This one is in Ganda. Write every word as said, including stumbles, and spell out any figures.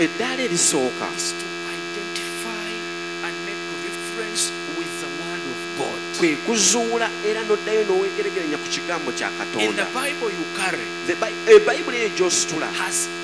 eddaala erisooka is to identify and make reference with the word of God. kwe kuzuula era n'oddayo n'oweegeregeranya ku kigambo kya In Katonda. the Bible you carry The Bi- ebayibuli eyo gy'ositula has